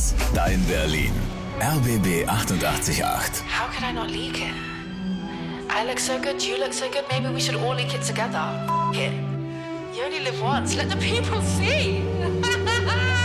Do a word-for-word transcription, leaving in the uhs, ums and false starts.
Hits, dein Berlin. R B B achtundachtzig Komma acht. How could I not leak it? I look so good, you look so good, maybe we should all leak it together. F- it. You only live once, let the people see.